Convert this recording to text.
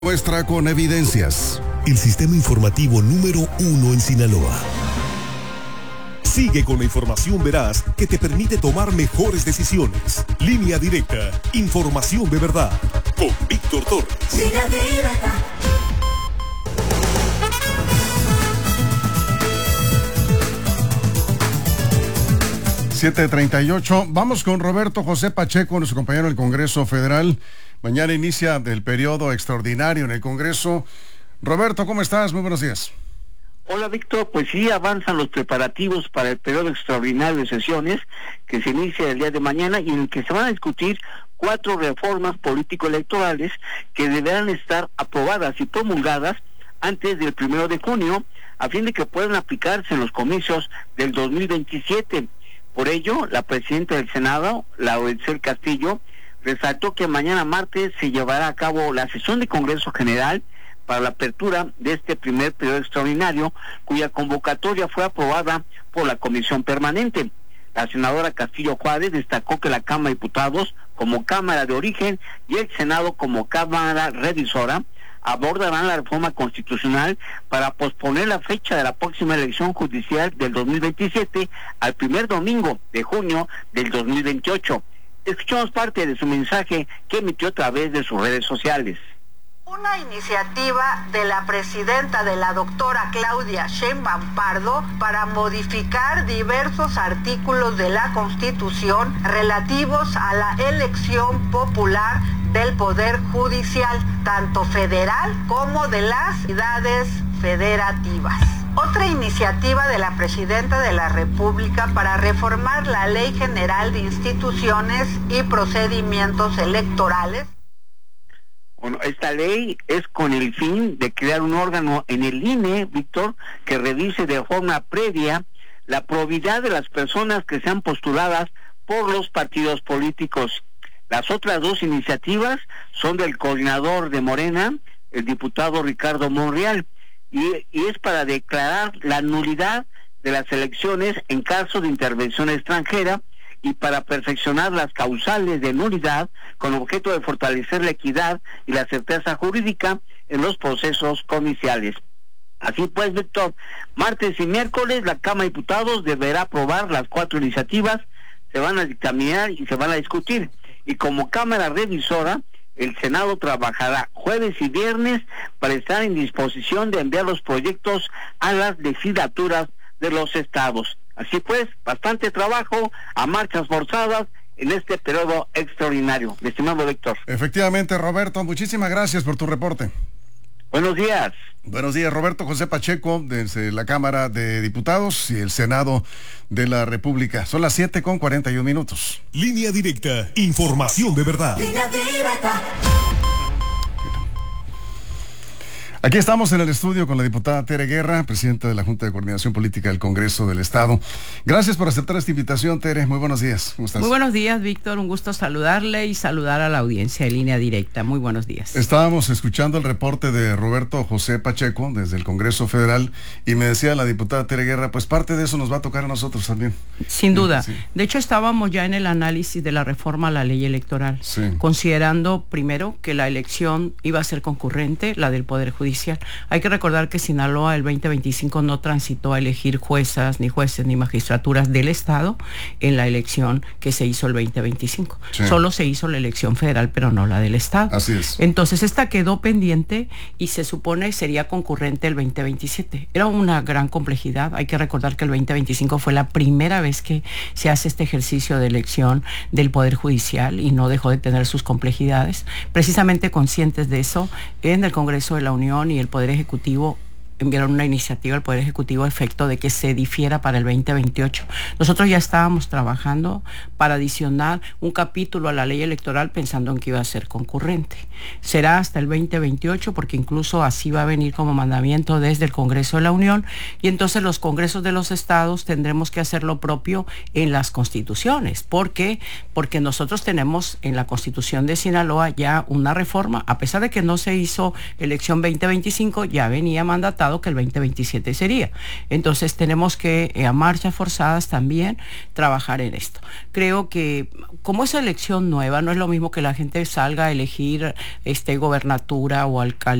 Muestra con evidencias. El sistema informativo número 1 en Sinaloa. Sigue con la información veraz que te permite tomar mejores decisiones. Línea Directa. Información de verdad. Con Víctor Torres. Línea Directa. (7:38). Vamos con Roberto José Pacheco, nuestro compañero del Congreso Federal. Mañana inicia el periodo extraordinario en el Congreso. Roberto, ¿cómo estás? Muy buenos días. Hola, Víctor. Pues sí, avanzan los preparativos para el periodo extraordinario de sesiones que se inicia el día de mañana y en el que se van a discutir 4 reformas político-electorales que deberán estar aprobadas y promulgadas antes del 1 de junio, a fin de que puedan aplicarse en los comicios del 2027. Por ello, la presidenta del Senado, Laura Itzel Castillo, resaltó que mañana martes se llevará a cabo la sesión de Congreso General para la apertura de este primer periodo extraordinario, cuya convocatoria fue aprobada por la Comisión Permanente. La senadora Castillo Juárez destacó que la Cámara de Diputados, como Cámara de Origen, y el Senado, como Cámara Revisora, abordarán la reforma constitucional para posponer la fecha de la próxima elección judicial del 2027 al primer domingo de junio del 2028. Escuchamos parte de su mensaje que emitió a través de sus redes sociales. Una iniciativa de la presidenta de la doctora Claudia Sheinbaum Pardo para modificar diversos artículos de la Constitución relativos a la elección popular del Poder Judicial, tanto federal como de las entidades federativas. Otra iniciativa de la Presidenta de la República para reformar la Ley General de Instituciones y Procedimientos Electorales. Bueno, esta ley es con el fin de crear un órgano en el INE, Víctor, que revise de forma previa la probidad de las personas que sean postuladas por los partidos políticos. Las otras 2 iniciativas son del coordinador de Morena, el diputado Ricardo Monreal, y es para declarar la nulidad de las elecciones en caso de intervención extranjera y para perfeccionar las causales de nulidad con objeto de fortalecer la equidad y la certeza jurídica en los procesos comiciales. Así pues, Víctor, martes y miércoles la Cámara de Diputados deberá aprobar las 4 iniciativas, se van a dictaminar y se van a discutir. Y como Cámara Revisora, el Senado trabajará jueves y viernes para estar en disposición de enviar los proyectos a las legislaturas de los estados. Así pues, bastante trabajo a marchas forzadas en este periodo extraordinario. Mi estimado Víctor. Efectivamente, Roberto, muchísimas gracias por tu reporte. Buenos días. Buenos días, Roberto José Pacheco, desde la Cámara de Diputados y el Senado de la República. Son las 7:41. Línea Directa, información de verdad. Línea Directa. Aquí estamos en el estudio con la diputada Tere Guerra, presidenta de la Junta de Coordinación Política del Congreso del Estado. Gracias por aceptar esta invitación, Tere. Muy buenos días. ¿Cómo estás? Muy buenos días, Víctor. Un gusto saludarle y saludar a la audiencia de Línea Directa. Muy buenos días. Estábamos escuchando el reporte de Roberto José Pacheco desde el Congreso Federal y me decía la diputada Tere Guerra, pues parte de eso nos va a tocar a nosotros también. Sin duda. Sí. De hecho, estábamos ya en el análisis de la reforma a la ley electoral, sí, considerando primero que la elección iba a ser concurrente, la del Poder Judicial. Hay que recordar que Sinaloa el 2025 no transitó a elegir juezas, ni jueces, ni magistraturas del Estado en la elección que se hizo el 2025. Sí. Solo se hizo la elección federal, pero no la del Estado. Así es. Entonces esta quedó pendiente y se supone sería concurrente el 2027. Era una gran complejidad. Hay que recordar que el 2025 fue la primera vez que se hace este ejercicio de elección del Poder Judicial y no dejó de tener sus complejidades. Precisamente conscientes de eso, en el Congreso de la Unión y el Poder Ejecutivo enviaron una iniciativa al Poder Ejecutivo a efecto de que se difiera para el 2028. Nosotros ya estábamos trabajando para adicionar un capítulo a la ley electoral pensando en que iba a ser concurrente. Será hasta el 2028 porque incluso así va a venir como mandamiento desde el Congreso de la Unión y entonces los congresos de los estados tendremos que hacer lo propio en las constituciones. ¿Por qué? Porque nosotros tenemos en la Constitución de Sinaloa ya una reforma, a pesar de que no se hizo elección 2025, ya venía mandatada avanzado que el 2027 sería. Entonces tenemos que a marchas forzadas también trabajar en esto. Creo que como es elección nueva, no es lo mismo que la gente salga a elegir gobernatura o alcaldía